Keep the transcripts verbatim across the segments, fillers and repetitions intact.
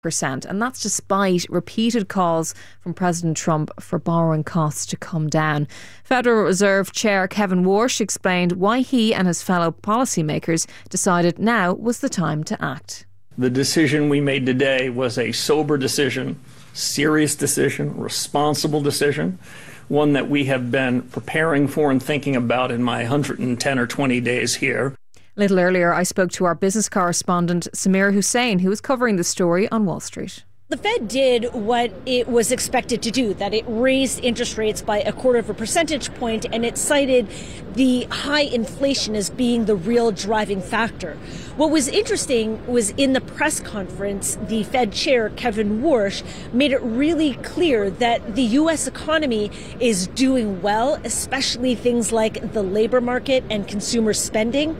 percent, and that's despite repeated calls from President Trump for borrowing costs to come down. Federal Reserve Chair Kevin Warsh explained why he and his fellow policymakers decided now was the time to act. The decision we made today was a sober decision, serious decision, responsible decision, one that we have been preparing for and thinking about in my one hundred ten or twenty days here. A little earlier, I spoke to our business correspondent, Samira Hussein, who was covering the story on Wall Street. The Fed did what it was expected to do, that it raised interest rates by a quarter of a percentage point, and it cited the high inflation as being the real driving factor. What was interesting was in the press conference, the Fed chair, Kevin Warsh, made it really clear that the U S economy is doing well, especially things like the labor market and consumer spending,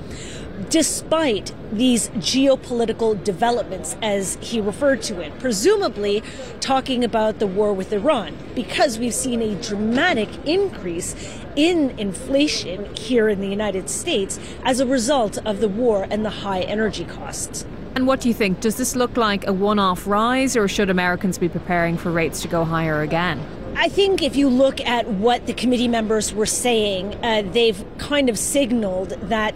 despite these geopolitical developments, as he referred to it, presumably talking about the war with Iran, because we've seen a dramatic increase in inflation here in the United States as a result of the war and the high energy costs. And what do you think? Does this look like a one-off rise, or should Americans be preparing for rates to go higher again? I think if you look at what the committee members were saying, uh, they've kind of signaled that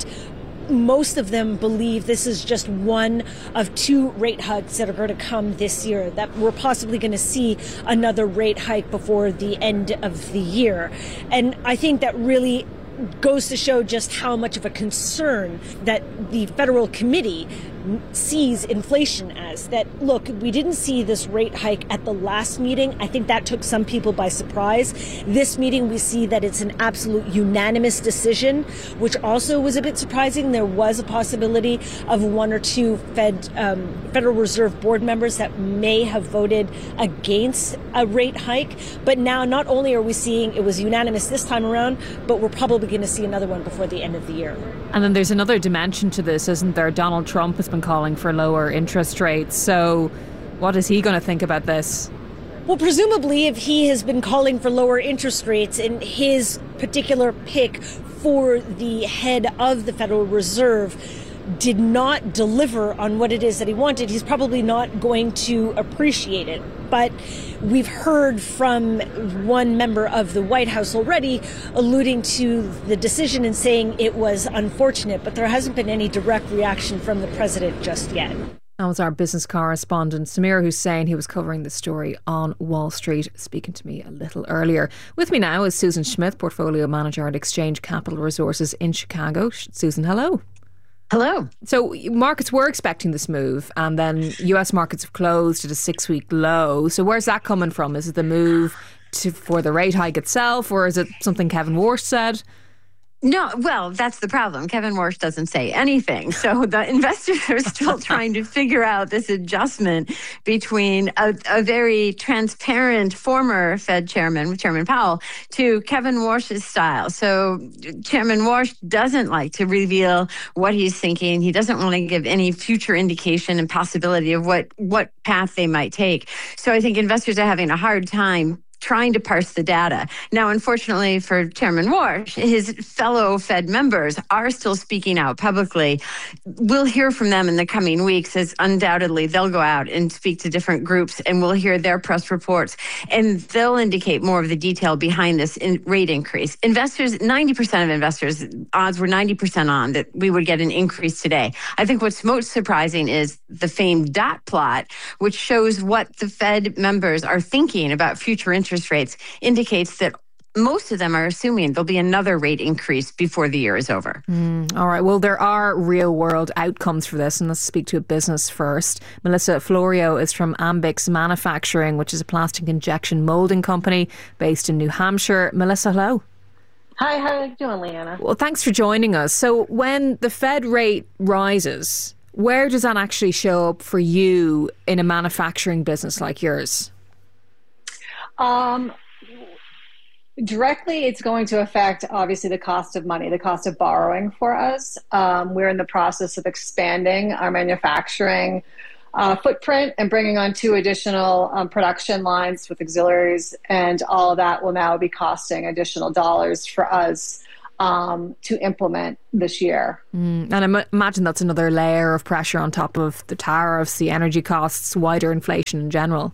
most of them believe this is just one of two rate hikes that are going to come this year, that we're possibly going to see another rate hike before the end of the year. And I think that really goes to show just how much of a concern that the federal committee sees inflation as. That, look, we didn't see this rate hike at the last meeting. I think that took some people by surprise. This meeting, we see that it's an absolute unanimous decision, which also was a bit surprising. There was a possibility of one or two Fed um, Federal Reserve board members that may have voted against a rate hike. But now not only are we seeing it was unanimous this time around, but we're probably going to see another one before the end of the year. And then there's another dimension to this, isn't there? Donald Trump has been calling for lower interest rates. So what is he going to think about this? Well, presumably, if he has been calling for lower interest rates and his particular pick for the head of the Federal Reserve did not deliver on what it is that he wanted, he's probably not going to appreciate it. But we've heard from one member of the White House already alluding to the decision and saying it was unfortunate, but there hasn't been any direct reaction from the president just yet. That was our business correspondent, Samira Hussein, who was covering the story on Wall Street, speaking to me a little earlier. With me now is Susan Schmidt, Portfolio Manager at Exchange Capital Resources in Chicago. Susan, hello. Hello. So markets were expecting this move, and then U S markets have closed at a six-week low. So where's that coming from? Is it the move to, for the rate hike itself, or is it something Kevin Warsh said? No, well, that's the problem. Kevin Warsh doesn't say anything. So the investors are still trying to figure out this adjustment between a, a very transparent former Fed chairman, Chairman Powell, to Kevin Warsh's style. So Chairman Warsh doesn't like to reveal what he's thinking. He doesn't want to give any future indication and possibility of what, what path they might take. So I think investors are having a hard time trying to parse the data. Now, unfortunately for Chairman Warsh, his fellow Fed members are still speaking out publicly. We'll hear from them in the coming weeks, as undoubtedly they'll go out and speak to different groups, and we'll hear their press reports, and they'll indicate more of the detail behind this in rate increase. Investors, ninety percent of investors, odds were ninety percent on that we would get an increase today. I think what's most surprising is the famed dot plot, which shows what the Fed members are thinking about future interest rates, indicates that most of them are assuming there'll be another rate increase before the year is over. Mm, all right. Well, there are real world outcomes for this, and let's speak to a business first. Melissa Florio is from Ambix Manufacturing, which is a plastic injection molding company based in New Hampshire. Melissa, hello. Hi, how are you doing, Leanna? Well, thanks for joining us. So when the Fed rate rises, where does that actually show up for you in a manufacturing business like yours? Um, directly, it's going to affect, obviously, the cost of money, the cost of borrowing for us. Um, we're in the process of expanding our manufacturing uh, footprint and bringing on two additional um, production lines with auxiliaries, and all of that will now be costing additional dollars for us. um, to implement this year. Mm, and I m- imagine that's another layer of pressure on top of the tariffs, the energy costs, wider inflation in general.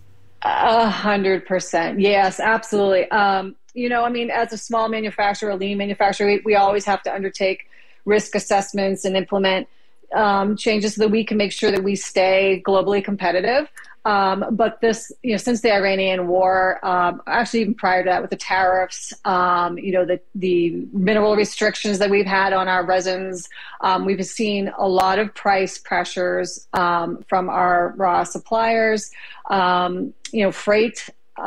A hundred percent. Yes, absolutely. Um, you know, I mean, as a small manufacturer, a lean manufacturer, we, we always have to undertake risk assessments and implement um, changes so that we can make sure that we stay globally competitive. Um, but this, you know, since the Iranian war, um, actually even prior to that with the tariffs, um, you know, the, the mineral restrictions that we've had on our resins, um, we've seen a lot of price pressures um, from our raw suppliers, um, you know, freight,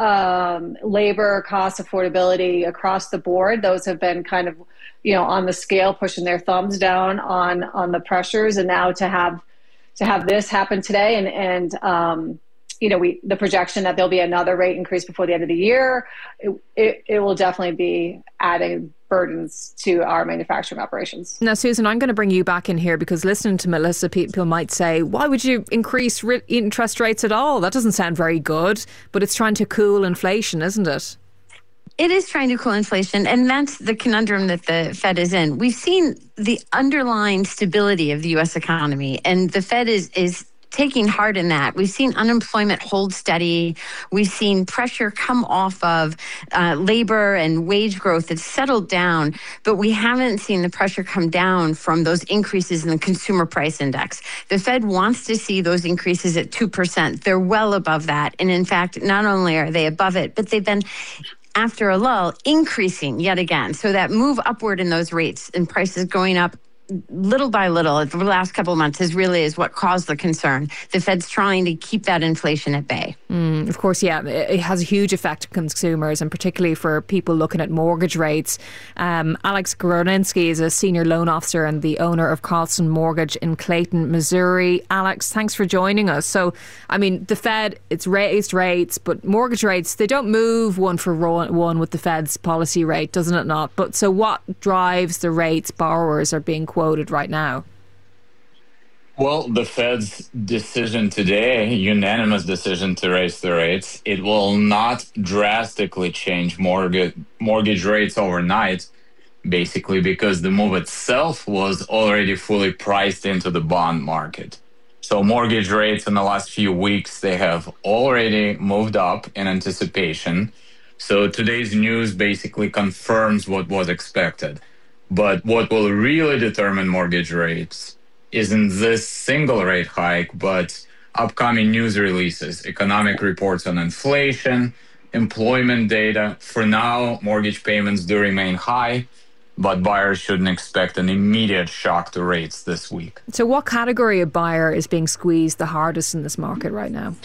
um, labor, cost, affordability across the board. Those have been kind of, you know, on the scale, pushing their thumbs down on, on the pressures. And now to have, to have this happen today and, and, um, you know, we, the projection that there'll be another rate increase before the end of the year, it, it, it will definitely be adding burdens to our manufacturing operations. Now, Susan, I'm going to bring you back in here because listening to Melissa, people might say, why would you increase re- interest rates at all? That doesn't sound very good, but it's trying to cool inflation, isn't it? It is trying to cool inflation, and that's the conundrum that the Fed is in. We've seen the underlying stability of the U S economy, and the Fed is is taking heart in that. We've seen unemployment hold steady. We've seen pressure come off of uh, labor and wage growth that's settled down, but we haven't seen the pressure come down from those increases in the consumer price index. The Fed wants to see those increases at two percent. They're well above that. And in fact, not only are they above it, but they've been, after a lull, increasing yet again. So that move upward in those rates and prices going up little by little for the last couple of months is really is what caused the concern. The Fed's trying to keep that inflation at bay. Mm, of course, yeah, it has a huge effect on consumers, and particularly for people looking at mortgage rates. Um, Alex Groninsky is a senior loan officer and the owner of Carlson Mortgage in Clayton, Missouri. Alex, thanks for joining us. So, I mean, the Fed, it's raised rates, but mortgage rates, they don't move one for one with the Fed's policy rate, doesn't it not? But so what drives the rates borrowers are being quoted right now? Well, the Fed's decision today, unanimous decision to raise the rates, it will not drastically change mortgage mortgage rates overnight, basically because the move itself was already fully priced into the bond market. So mortgage rates in the last few weeks, they have already moved up in anticipation. So today's news basically confirms what was expected. But what will really determine mortgage rates isn't this single rate hike, but upcoming news releases, economic reports on inflation, employment data. For now, mortgage payments do remain high, but buyers shouldn't expect an immediate shock to rates this week. So what category of buyer is being squeezed the hardest in this market right now?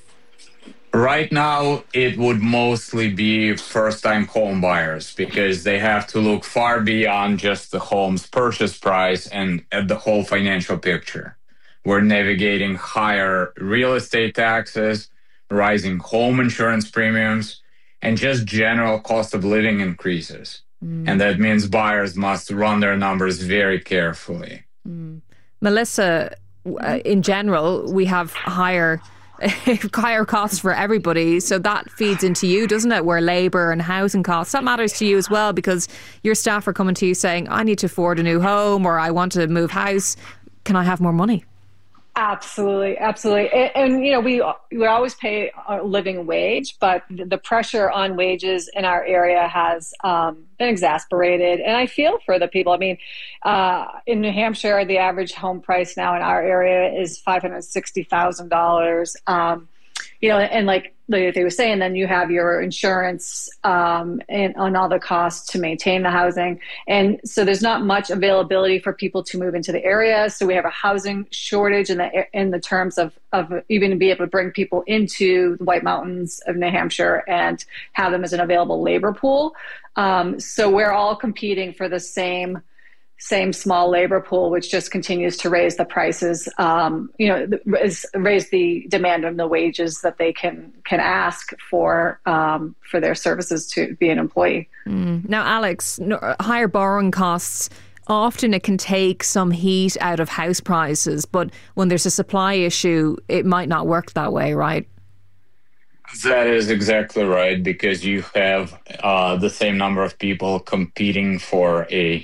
Right now, it would mostly be first-time home buyers because they have to look far beyond just the home's purchase price and at the whole financial picture. We're navigating higher real estate taxes, rising home insurance premiums, and just general cost of living increases. Mm. And that means buyers must run their numbers very carefully. Mm. Melissa, in general, we have higher... higher costs for everybody, so that feeds into you, doesn't it, where labour and housing costs, that matters to you as well, because your staff are coming to you saying, I need to afford a new home, or I want to move house, can I have more money? Absolutely, absolutely. And, and you know, we we always pay a living wage, but the pressure on wages in our area has um, been exasperated. And I feel for the people. I mean, uh, in New Hampshire, the average home price now in our area is five hundred sixty thousand dollars. Um, you know, and like they were saying, then you have your insurance um, and on all the costs to maintain the housing. And so there's not much availability for people to move into the area. So we have a housing shortage in the in the terms of, of even to be able to bring people into the White Mountains of New Hampshire and have them as an available labor pool. Um, so we're all competing for the same same small labor pool, which just continues to raise the prices, um, you know, raise the demand on the wages that they can can ask for um, for their services to be an employee. Mm. Now, Alex, higher borrowing costs, often it can take some heat out of house prices, but when there's a supply issue, it might not work that way, right? That is exactly right, because you have uh, the same number of people competing for a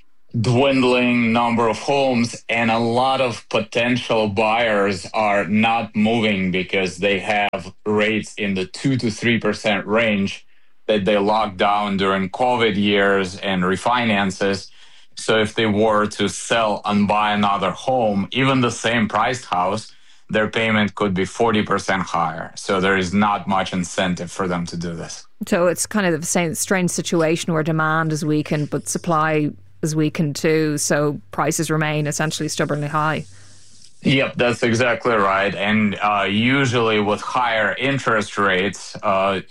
dwindling number of homes, and a lot of potential buyers are not moving because they have rates in the two to three percent range that they locked down during COVID years and refinances. So if they were to sell and buy another home, even the same priced house, their payment could be forty percent higher. So there is not much incentive for them to do this. So it's kind of the same strange situation where demand is weakened, but supply is weakened too. So prices remain essentially stubbornly high. Yep, that's exactly right. And uh, usually with higher interest rates, uh,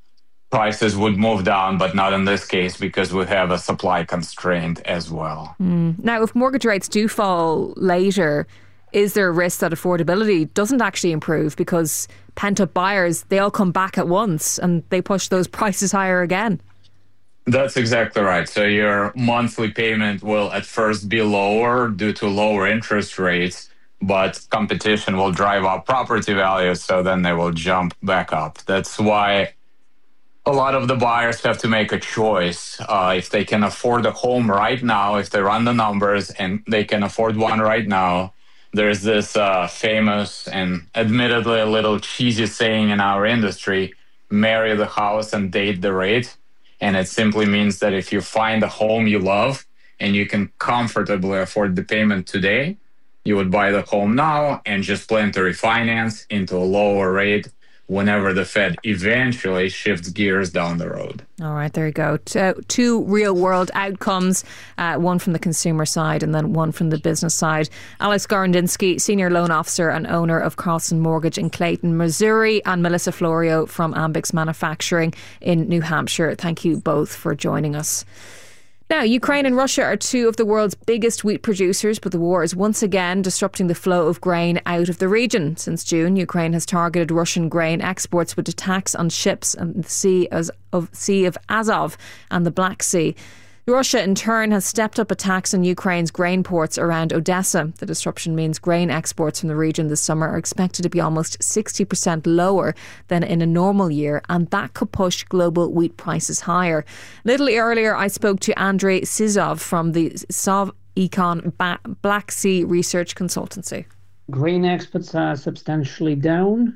prices would move down, but not in this case because we have a supply constraint as well. Mm. Now, if mortgage rates do fall later, is there a risk that affordability doesn't actually improve because pent-up buyers, they all come back at once and they push those prices higher again? That's exactly right. So your monthly payment will at first be lower due to lower interest rates, but competition will drive up property values, so then they will jump back up. That's why a lot of the buyers have to make a choice. Uh, if they can afford a home right now, if they run the numbers and they can afford one right now, there's this uh, famous and admittedly a little cheesy saying in our industry, marry the house and date the rate. And it simply means that if you find a home you love and you can comfortably afford the payment today, you would buy the home now and just plan to refinance into a lower rate whenever the Fed eventually shifts gears down the road. All right, there you go. Two, two real world outcomes, uh, one from the consumer side and then one from the business side. Alex Gorondinsky, Senior Loan Officer and owner of Carlson Mortgage in Clayton, Missouri, and Melissa Florio from Ambix Manufacturing in New Hampshire. Thank you both for joining us. Now, Ukraine and Russia are two of the world's biggest wheat producers, but the war is once again disrupting the flow of grain out of the region. Since June, Ukraine has targeted Russian grain exports with attacks on ships in the Sea of, sea of Azov and the Black Sea. Russia, in turn, has stepped up attacks on Ukraine's grain ports around Odessa. The disruption means grain exports from the region this summer are expected to be almost sixty percent lower than in a normal year, and that could push global wheat prices higher. A little earlier, I spoke to Andrei Sizov from the Sovecon Black Sea Research Consultancy. Grain exports are substantially down.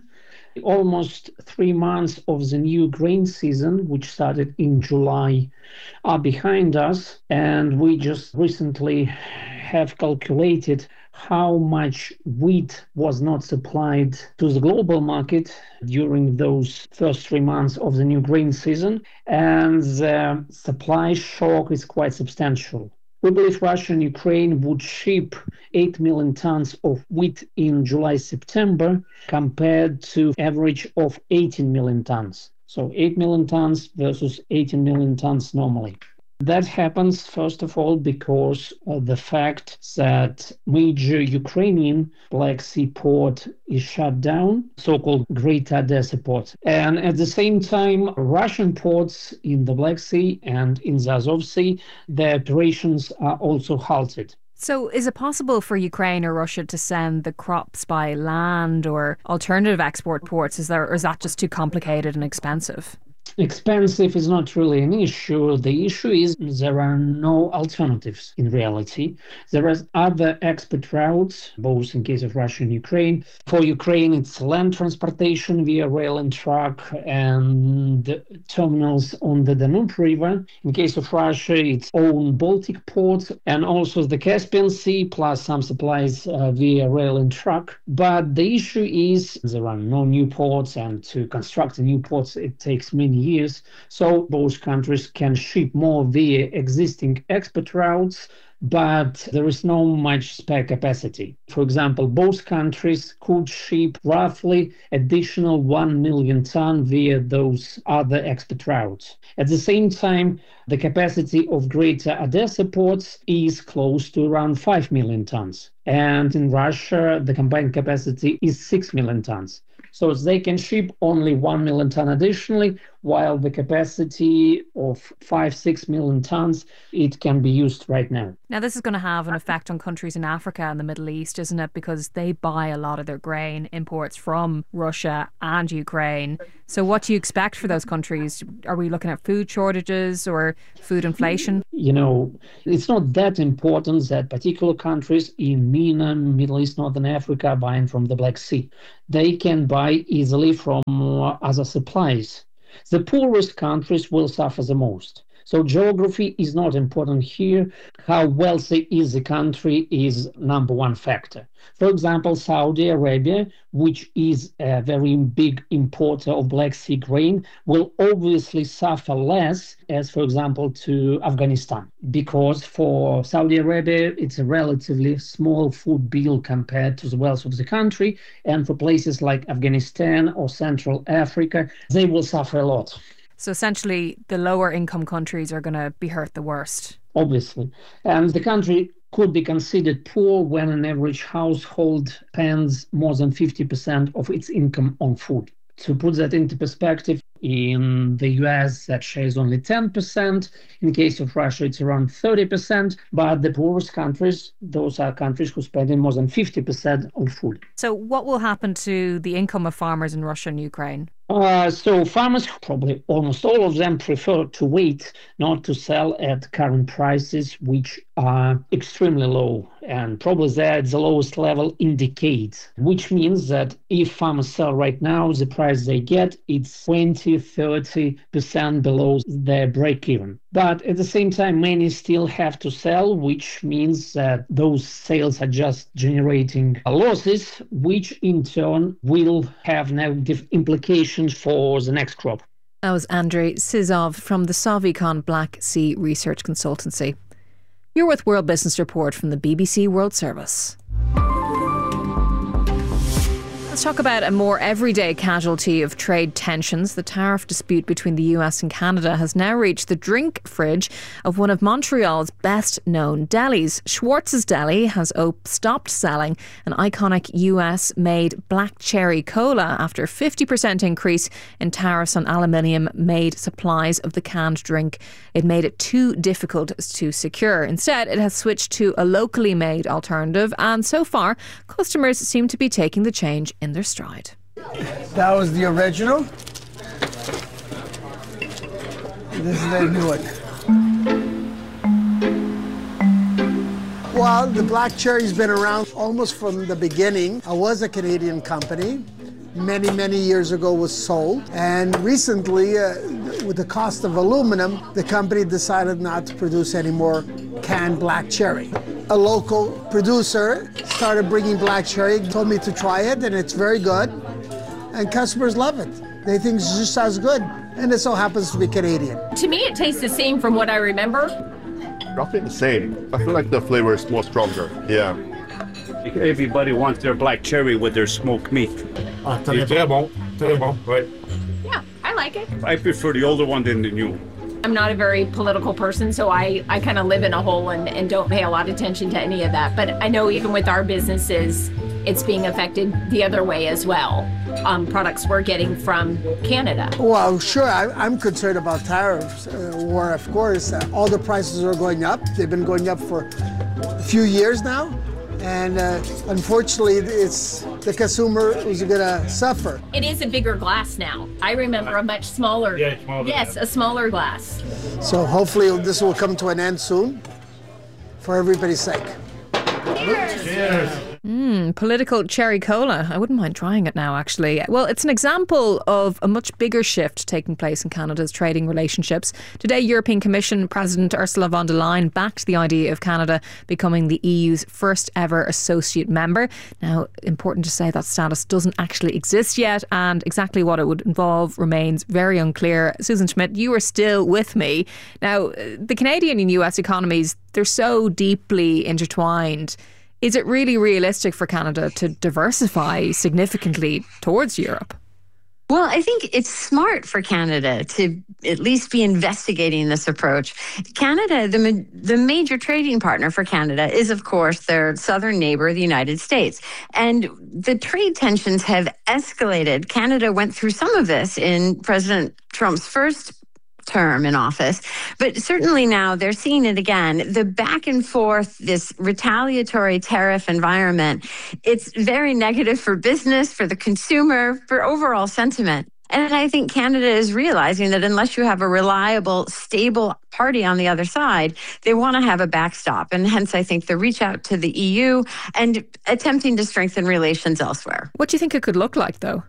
Almost three months of the new grain season, which started in July, are behind us. And we just recently have calculated how much wheat was not supplied to the global market during those first three months of the new grain season. And the supply shock is quite substantial. We believe Russia and Ukraine would ship eight million tons of wheat in July-September compared to average of eighteen million tons. So eight million tons versus eighteen million tons normally. That happens, first of all, because of the fact that major Ukrainian Black Sea port is shut down, so-called Great Odessa port. And at the same time, Russian ports in the Black Sea and in the Azov Sea, their operations are also halted. So is it possible for Ukraine or Russia to send the crops by land or alternative export ports? Is there, or is that just too complicated and expensive? Expensive is not really an issue. The issue is there are no alternatives in reality. There are other export routes, both in case of Russia and Ukraine. For Ukraine, it's land transportation via rail and truck and terminals on the Danube River. In case of Russia, it's own Baltic ports and also the Caspian Sea, plus some supplies uh, via rail and truck. But the issue is there are no new ports, and to construct a new port, it takes many years. So both countries can ship more via existing export routes, but there is no much spare capacity. For example, both countries could ship roughly additional one million ton via those other export routes. At the same time, the capacity of Greater Odessa ports is close to around five million tons. And in Russia, the combined capacity is six million tons. So they can ship only one million ton additionally, while the capacity of five, six million tons, it can be used right now. Now, this is going to have an effect on countries in Africa and the Middle East, isn't it? Because they buy a lot of their grain imports from Russia and Ukraine. So what do you expect for those countries? Are we looking at food shortages or food inflation? You know, it's not that important that particular countries in MENA, Middle East, Northern Africa are buying from the Black Sea. They can buy easily from other supplies. The poorest countries will suffer the most. So geography is not important here. How wealthy is the country is number one factor. For example, Saudi Arabia, which is a very big importer of Black Sea grain, will obviously suffer less as, for example, to Afghanistan, because for Saudi Arabia, it's a relatively small food bill compared to the wealth of the country. And for places like Afghanistan or Central Africa, they will suffer a lot. So essentially, the lower income countries are going to be hurt the worst. Obviously. And the country could be considered poor when an average household spends more than fifty percent of its income on food. To put that into perspective, in the U S, that shares only ten percent. In the case of Russia, it's around thirty percent. But the poorest countries, those are countries who spend more than fifty percent on food. So what will happen to the income of farmers in Russia and Ukraine? Uh, so farmers, probably almost all of them, prefer to wait, not to sell at current prices, which are extremely low. And probably they're at the lowest level in decades, which means that if farmers sell right now, the price they get, it's twenty, thirty percent below their break-even. But at the same time, many still have to sell, which means that those sales are just generating losses, which in turn will have negative implications for the next crop. That was Andrei Sizov from the Savicon Black Sea Research Consultancy. You're with World Business Report from the B B C World Service. Let's talk about a more everyday casualty of trade tensions. The tariff dispute between the U S and Canada has now reached the drink fridge of one of Montreal's best-known delis. Schwartz's Deli has op- stopped selling an iconic U S-made black cherry cola after a fifty percent increase in tariffs on aluminium-made supplies of the canned drink. It made it too difficult to secure. Instead, it has switched to a locally made alternative, and so far, customers seem to be taking the change in their stride. That was the original. This is the new one. Well, the black cherry's been around almost from the beginning. I was a Canadian company. Many, many years ago was sold. And recently, uh, with the cost of aluminum, the company decided not to produce any more canned black cherry. A local producer started bringing black cherry, told me to try it, and it's very good. And customers love it. They think it just sounds good. And it so happens to be Canadian. To me, it tastes the same from what I remember. Roughly the same. I feel like the flavor is more stronger. Yeah. Everybody wants their black cherry with their smoked meat. Ah, très bon. Très bon, right. Yeah, I like it. I prefer the older one than the new one. I'm not a very political person, so I, I kind of live in a hole and, and don't pay a lot of attention to any of that. But I know even with our businesses, it's being affected the other way as well. Um, products we're getting from Canada. Well, sure, I, I'm concerned about tariffs, uh, where, of course, uh, all the prices are going up. They've been going up for a few years now. And uh, unfortunately, it's the consumer who's going to suffer. It is a bigger glass now. I remember a much smaller, yeah, smaller yes, a smaller glass. So hopefully this will come to an end soon for everybody's sake. Cheers! Cheers. Mm, political cherry cola. I wouldn't mind trying it now, actually. Well, it's an example of a much bigger shift taking place in Canada's trading relationships. Today, European Commission President Ursula von der Leyen backed the idea of Canada becoming the E U's first ever associate member. Now, important to say that status doesn't actually exist yet, and exactly what it would involve remains very unclear. Susan Schmidt, you are still with me. Now, the Canadian and U S economies, they're so deeply intertwined. Is it really realistic for Canada to diversify significantly towards Europe? Well, I think it's smart for Canada to at least be investigating this approach. Canada, the ma- the major trading partner for Canada is, of course, their southern neighbor, the United States. And the trade tensions have escalated. Canada went through some of this in President Trump's first term in office, but certainly now they're seeing it again. The back and forth, this retaliatory tariff environment, it's very negative for business, for the consumer, for overall sentiment. And I think Canada is realizing that unless you have a reliable, stable party on the other side, they want to have a backstop. And hence, I think the reach out to the E U and attempting to strengthen relations elsewhere. What do you think it could look like, though?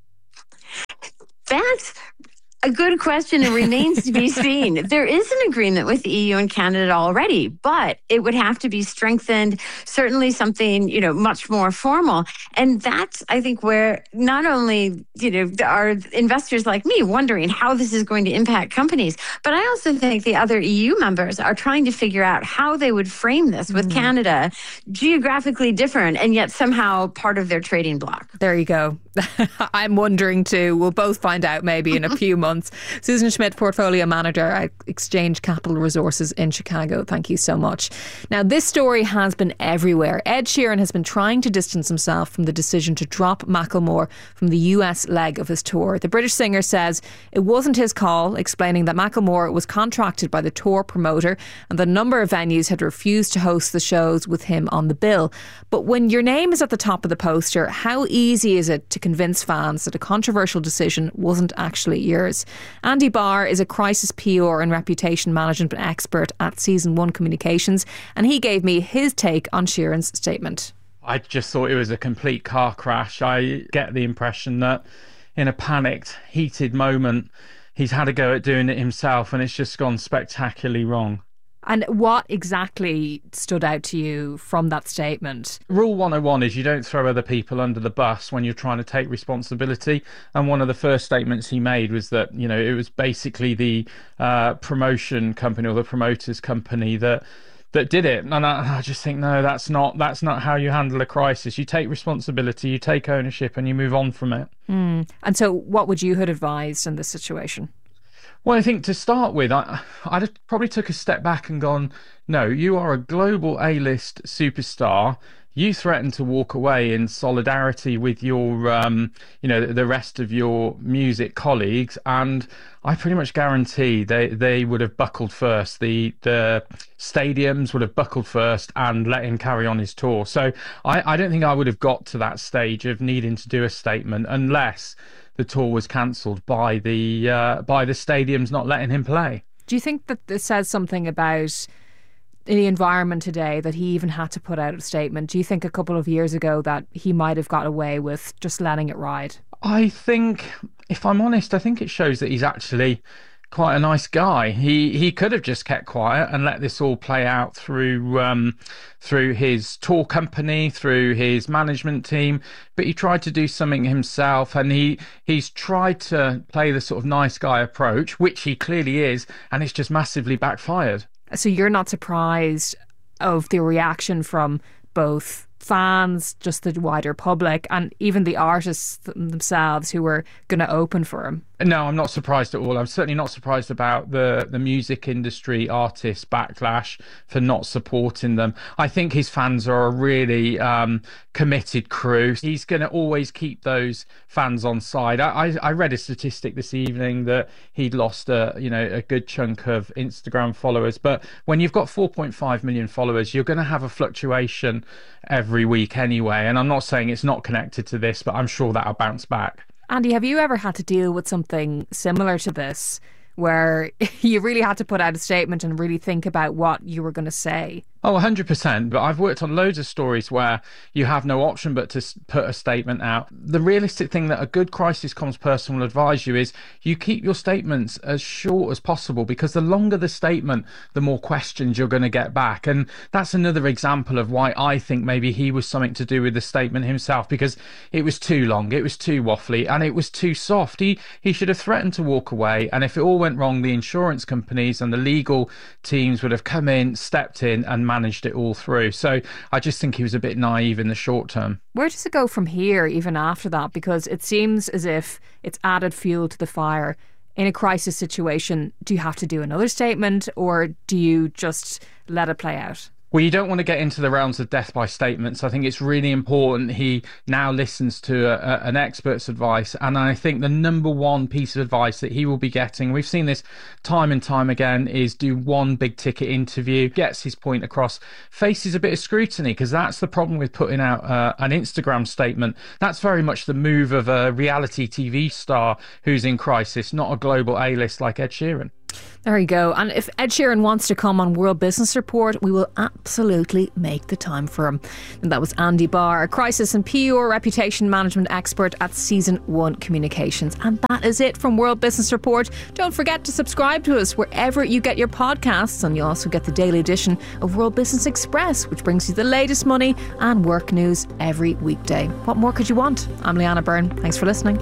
That's a good question. It remains to be seen. There is an agreement with the E U and Canada already, but it would have to be strengthened, certainly something, you know, much more formal. And that's, I think, where not only, you know, are investors like me wondering how this is going to impact companies, but I also think the other E U members are trying to figure out how they would frame this with mm. Canada, geographically different and yet somehow part of their trading bloc. There you go. I'm wondering too. We'll both find out maybe in a few months. Susan Schmidt, Portfolio Manager at Exchange Capital Resources in Chicago. Thank you so much. Now, this story has been everywhere. Ed Sheeran has been trying to distance himself from the decision to drop Macklemore from the U S leg of his tour. The British singer says it wasn't his call, explaining that Macklemore was contracted by the tour promoter and the number of venues had refused to host the shows with him on the bill. But when your name is at the top of the poster, how easy is it to convince fans that a controversial decision wasn't actually yours? Andy Barr is a crisis P R and reputation management expert at Season one Communications, and he gave me his take on Sheeran's statement. I just thought it was a complete car crash. I get the impression that in a panicked, heated moment, he's had a go at doing it himself and it's just gone spectacularly wrong. And what exactly stood out to you from that statement? Rule one oh one is you don't throw other people under the bus when you're trying to take responsibility. And one of the first statements he made was that, you know, it was basically the uh, promotion company or the promoters company that that did it. And I, I just think, no, that's not that's not how you handle a crisis. You take responsibility, you take ownership and you move on from it. Mm. And so what would you have advised in this situation? Well, I think to start with, I, I'd probably took a step back and gone, no, you are a global A-list superstar. You threatened to walk away in solidarity with your, um, you know, the rest of your music colleagues. And I pretty much guarantee they, they would have buckled first. The the stadiums would have buckled first and let him carry on his tour. So I, I don't think I would have got to that stage of needing to do a statement unless the tour was cancelled by the uh, by the stadiums not letting him play. Do you think that this says something about the environment today that he even had to put out a statement? Do you think a couple of years ago that he might have got away with just letting it ride? I think, if I'm honest, I think it shows that he's actually quite a nice guy. He he could have just kept quiet and let this all play out through um, through his tour company, through his management team. But he tried to do something himself, and he he's tried to play the sort of nice guy approach, which he clearly is, and it's just massively backfired. So you're not surprised of the reaction from both fans, just the wider public, and even the artists themselves who were going to open for him? No, I'm not surprised at all. I'm certainly not surprised about the, the music industry artists' backlash for not supporting them. I think his fans are a really um, committed crew. He's going to always keep those fans on side. I, I, I read a statistic this evening that he'd lost a you know a good chunk of Instagram followers. But when you've got four point five million followers, you're going to have a fluctuation every week anyway. And I'm not saying it's not connected to this, but I'm sure that'll bounce back. Andy, have you ever had to deal with something similar to this, where you really had to put out a statement and really think about what you were going to say? Oh, one hundred percent. But I've worked on loads of stories where you have no option but to put a statement out. The realistic thing that a good crisis comms person will advise you is you keep your statements as short as possible, because the longer the statement, the more questions you're going to get back. And that's another example of why I think maybe he was something to do with the statement himself, because it was too long, it was too waffly, and it was too soft. He, he should have threatened to walk away. And if it all went wrong, the insurance companies and the legal teams would have come in, stepped in and managed managed it all through. So I just think he was a bit naive in the short term. Where does it go from here, even after that? Because it seems as if it's added fuel to the fire. In a crisis situation, do you have to do another statement, or do you just let it play out? Well, you don't want to get into the realms of death by statements. I think it's really important he now listens to a, a, an expert's advice. And I think the number one piece of advice that he will be getting, we've seen this time and time again, is do one big ticket interview, gets his point across, faces a bit of scrutiny, because that's the problem with putting out uh, an Instagram statement. That's very much the move of a reality T V star who's in crisis, not a global A-list like Ed Sheeran. There you go. And if Ed Sheeran wants to come on World Business Report, we will absolutely make the time for him. And that was Andy Barr, a crisis and P R reputation management expert at Season one Communications. And that is it from World Business Report. Don't forget to subscribe to us wherever you get your podcasts. And you also get the daily edition of World Business Express, which brings you the latest money and work news every weekday. What more could you want? I'm Leanna Byrne. Thanks for listening.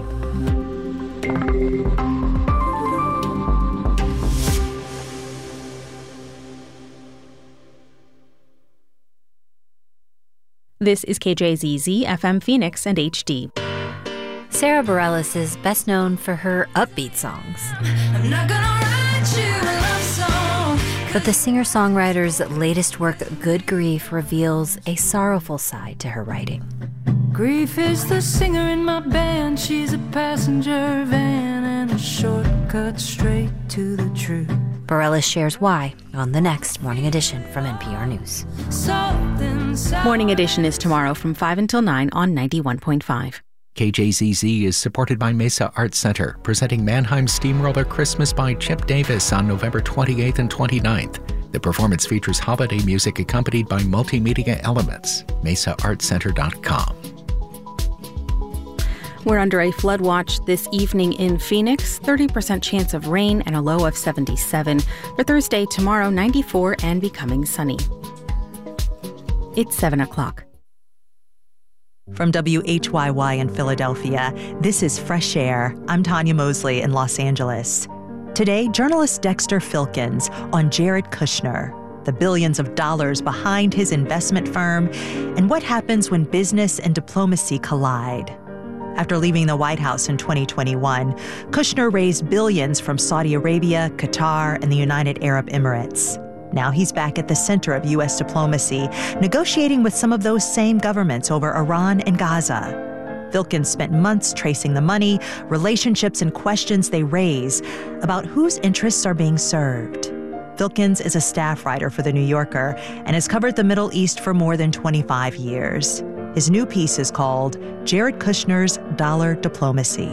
This is K J Z Z, F M Phoenix, and H D. Sarah Bareilles is best known for her upbeat songs. I'm not gonna write you a love song. But the singer-songwriter's latest work, Good Grief, reveals a sorrowful side to her writing. Grief is the singer in my band. She's a passenger van and a shortcut straight to the truth. Bareilles shares why on the next Morning Edition from N P R News. Morning Edition is tomorrow from five until nine on ninety-one point five. K J Z Z is supported by Mesa Arts Center, presenting Mannheim Steamroller Christmas by Chip Davis on November twenty-eighth and twenty-ninth. The performance features holiday music accompanied by multimedia elements. mesa arts center dot com. We're under a flood watch this evening in Phoenix. thirty percent chance of rain and a low of seventy-seven. For Thursday, tomorrow, ninety-four and becoming sunny. It's seven o'clock. From W H Y Y in Philadelphia, this is Fresh Air. I'm Tanya Mosley in Los Angeles. Today, journalist Dexter Filkins on Jared Kushner, the billions of dollars behind his investment firm, and what happens when business and diplomacy collide. After leaving the White House in twenty twenty-one, Kushner raised billions from Saudi Arabia, Qatar, and the United Arab Emirates. Now he's back at the center of U S diplomacy, negotiating with some of those same governments over Iran and Gaza. Filkins spent months tracing the money, relationships, and questions they raise about whose interests are being served. Filkins is a staff writer for The New Yorker and has covered the Middle East for more than twenty-five years. His new piece is called Jared Kushner's Dollar Diplomacy.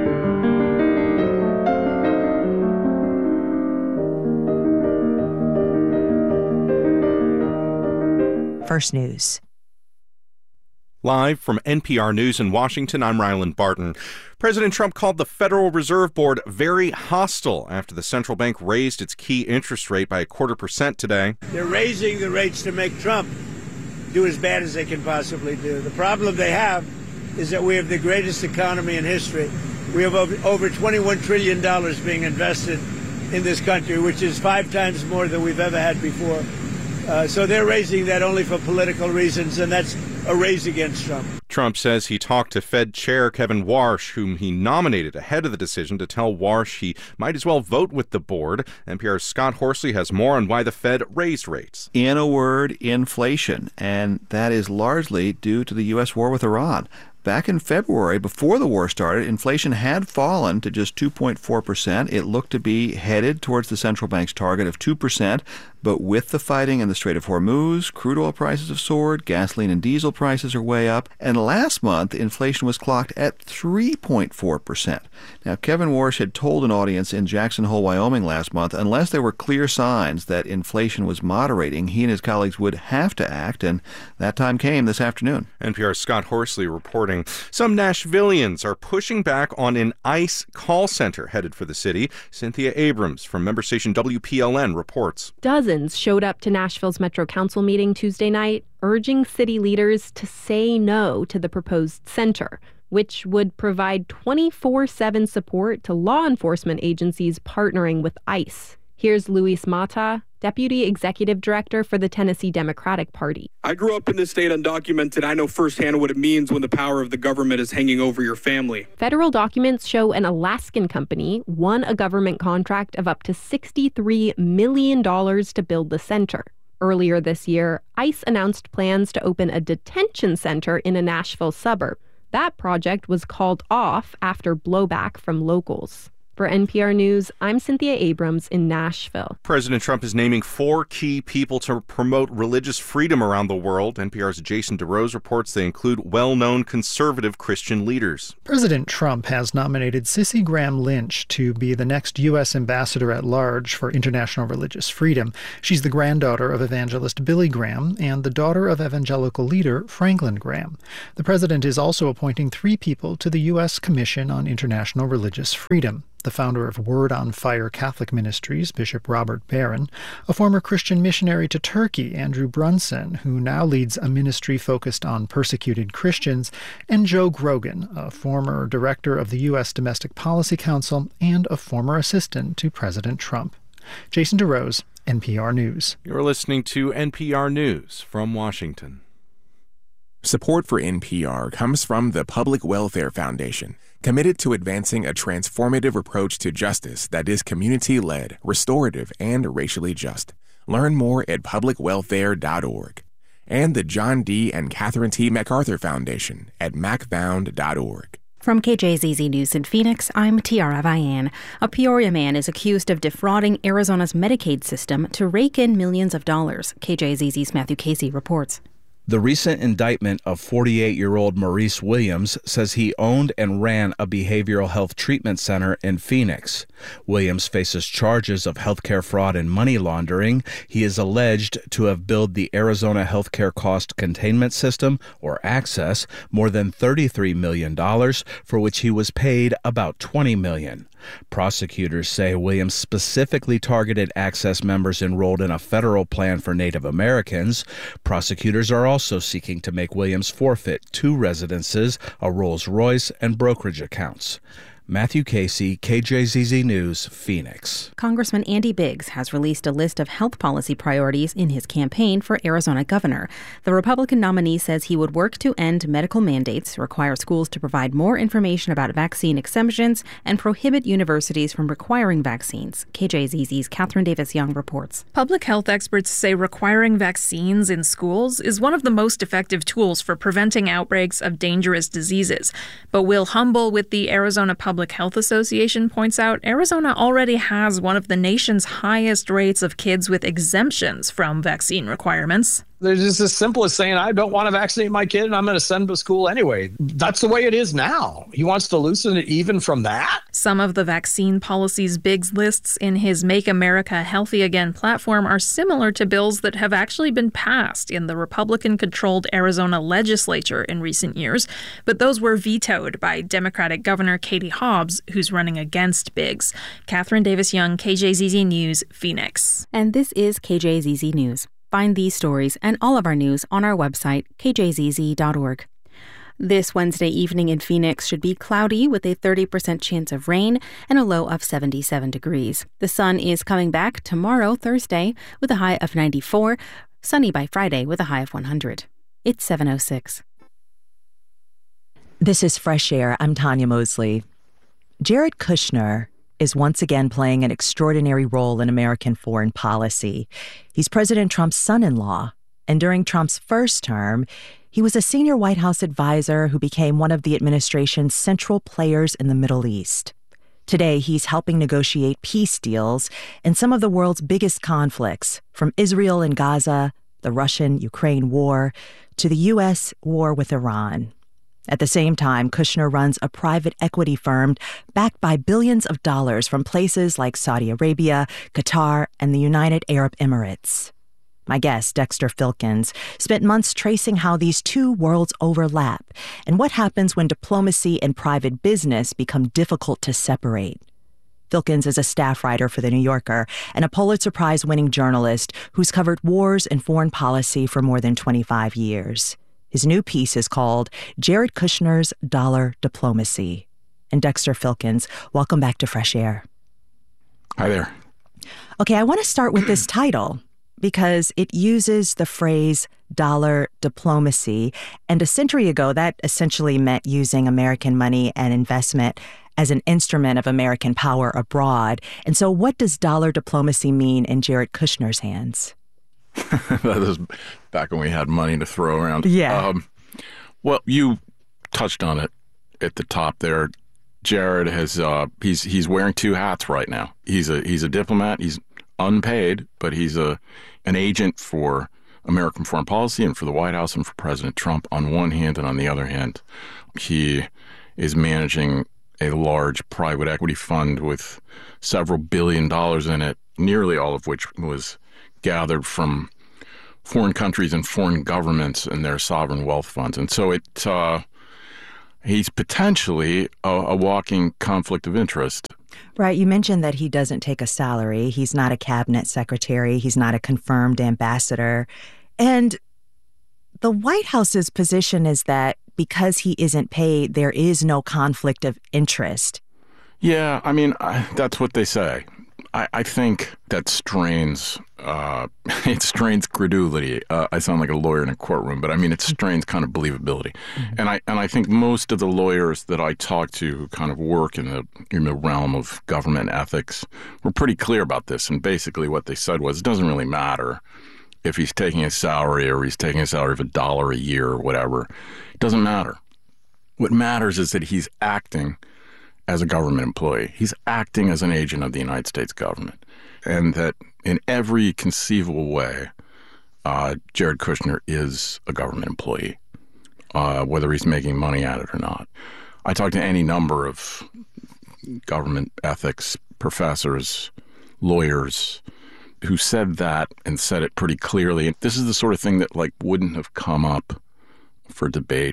First News. Live from N P R News in Washington, I'm Ryland Barton. President Trump called the Federal Reserve Board very hostile after the central bank raised its key interest rate by a quarter percent today. They're raising the rates to make Trump do as bad as they can possibly do. The problem they have is that we have the greatest economy in history. We have over, over twenty-one trillion dollars being invested in this country, which is five times more than we've ever had before. Uh, so they're raising that only for political reasons, and that's a raise against Trump. Trump says he talked to Fed Chair Kevin Warsh, whom he nominated ahead of the decision, to tell Warsh he might as well vote with the board. N P R's Scott Horsley has more on why the Fed raised rates. In a word, inflation, and that is largely due to the U S war with Iran. Back in February, before the war started, inflation had fallen to just two point four percent. It looked to be headed towards the central bank's target of two percent. But with the fighting in the Strait of Hormuz, crude oil prices have soared, gasoline and diesel prices are way up, and last month, inflation was clocked at three point four percent. Now, Kevin Warsh had told an audience in Jackson Hole, Wyoming last month, unless there were clear signs that inflation was moderating, he and his colleagues would have to act, and that time came this afternoon. N P R's Scott Horsley reporting. Some Nashvillians are pushing back on an ICE call center headed for the city. Cynthia Abrams from member station W P L N reports. Dozens showed up to Nashville's Metro Council meeting Tuesday night, urging city leaders to say no to the proposed center, which would provide twenty-four seven support to law enforcement agencies partnering with ICE. Here's Luis Mata, Deputy Executive Director for the Tennessee Democratic Party. I grew up in this state undocumented. I know firsthand what it means when the power of the government is hanging over your family. Federal documents show an Alaskan company won a government contract of up to sixty-three million dollars to build the center. Earlier this year, ICE announced plans to open a detention center in a Nashville suburb. That project was called off after blowback from locals. For N P R News, I'm Cynthia Abrams in Nashville. President Trump is naming four key people to promote religious freedom around the world. N P R's Jason DeRose reports they include well-known conservative Christian leaders. President Trump has nominated Cissy Graham Lynch to be the next U S ambassador at large for international religious freedom. She's the granddaughter of evangelist Billy Graham and the daughter of evangelical leader Franklin Graham. The president is also appointing three people to the U S Commission on International Religious Freedom. The founder of Word on Fire Catholic Ministries, Bishop Robert Barron, a former Christian missionary to Turkey, Andrew Brunson, who now leads a ministry focused on persecuted Christians, and Joe Grogan, a former director of the U S Domestic Policy Council and a former assistant to President Trump. Jason DeRose, N P R News. You're listening to N P R News from Washington. Support for N P R comes from the Public Welfare Foundation, committed to advancing a transformative approach to justice that is community-led, restorative, and racially just. Learn more at public welfare dot org. And the John D. and Catherine T. MacArthur Foundation at mac found dot org. From K J Z Z News in Phoenix, I'm Tiara Vian. A Peoria man is accused of defrauding Arizona's Medicaid system to rake in millions of dollars. K J Z Z's Matthew Casey reports. The recent indictment of forty-eight-year-old Maurice Williams says he owned and ran a behavioral health treatment center in Phoenix. Williams faces charges of healthcare fraud and money laundering. He is alleged to have billed the Arizona Healthcare Cost Containment System, or ACCESS, more than thirty-three million dollars, for which he was paid about twenty million dollars. Prosecutors say Williams specifically targeted ACCESS members enrolled in a federal plan for Native Americans. Prosecutors are also seeking to make Williams forfeit two residences, a Rolls-Royce, and brokerage accounts. Matthew Casey, K J Z Z News, Phoenix. Congressman Andy Biggs has released a list of health policy priorities in his campaign for Arizona governor. The Republican nominee says he would work to end medical mandates, require schools to provide more information about vaccine exemptions, and prohibit universities from requiring vaccines. K J Z Z's Catherine Davis Young reports. Public health experts say requiring vaccines in schools is one of the most effective tools for preventing outbreaks of dangerous diseases. But Will Humble with the Arizona Public Public Health Association points out Arizona already has one of the nation's highest rates of kids with exemptions from vaccine requirements. They're just as simple as saying, I don't want to vaccinate my kid and I'm going to send him to school anyway. That's the way it is now. He wants to loosen it even from that. Some of the vaccine policies Biggs lists in his Make America Healthy Again platform are similar to bills that have actually been passed in the Republican-controlled Arizona legislature in recent years, but those were vetoed by Democratic Governor Katie Hobbs, who's running against Biggs. Catherine Davis Young, K J Z Z News, Phoenix. And this is K J Z Z News. Find these stories and all of our news on our website, k j z z dot org. This Wednesday evening in Phoenix should be cloudy with a thirty percent chance of rain and a low of seventy-seven degrees. The sun is coming back tomorrow, Thursday, with a high of ninety-four, sunny by Friday with a high of one hundred. It's seven oh six. This is Fresh Air. I'm Tanya Mosley. Jared Kushner is once again playing an extraordinary role in American foreign policy. He's President Trump's son-in-law, and during Trump's first term, he was a senior White House advisor who became one of the administration's central players in the Middle East. Today, he's helping negotiate peace deals in some of the world's biggest conflicts, from Israel and Gaza, the Russian-Ukraine war, to the U S war with Iran. At the same time, Kushner runs a private equity firm backed by billions of dollars from places like Saudi Arabia, Qatar, and the United Arab Emirates. My guest, Dexter Filkins, spent months tracing how these two worlds overlap and what happens when diplomacy and private business become difficult to separate. Filkins is a staff writer for The New Yorker and a Pulitzer Prize-winning journalist who's covered wars and foreign policy for more than twenty-five years. His new piece is called Jared Kushner's Dollar Diplomacy. And Dexter Filkins, welcome back to Fresh Air. Hi there. Okay, I want to start with this title because it uses the phrase dollar diplomacy. And a century ago, that essentially meant using American money and investment as an instrument of American power abroad. And so what does dollar diplomacy mean in Jared Kushner's hands? That was back when we had money to throw around. Yeah. Um, well, you touched on it at the top there. Jared has uh, he's he's wearing two hats right now. He's a he's a diplomat. He's unpaid, but he's a an agent for American foreign policy and for the White House and for President Trump on one hand, and on the other hand, he is managing a large private equity fund with several billion dollars in it, nearly all of which was gathered from foreign countries and foreign governments and their sovereign wealth funds. And so it uh, he's potentially a, a walking conflict of interest. Right. You mentioned that he doesn't take a salary. He's not a cabinet secretary. He's not a confirmed ambassador. And the White House's position is that because he isn't paid, there is no conflict of interest. Yeah, I mean, I, that's what they say. I, I think that strains, uh, it strains credulity. Uh, I sound like a lawyer in a courtroom, but I mean, it strains kind of believability. Mm-hmm. And I and I think most of the lawyers that I talk to who kind of work in the in the realm of government ethics were pretty clear about this. And basically what they said was, it doesn't really matter if he's taking a salary or he's taking a salary of a dollar a year or whatever. It doesn't matter. What matters is that he's acting as a government employee. He's acting as an agent of the United States government. And that in every conceivable way, uh, Jared Kushner is a government employee, uh, whether he's making money at it or not. I talked to any number of government ethics professors, lawyers, who said that and said it pretty clearly. And this is the sort of thing that like wouldn't have come up for debate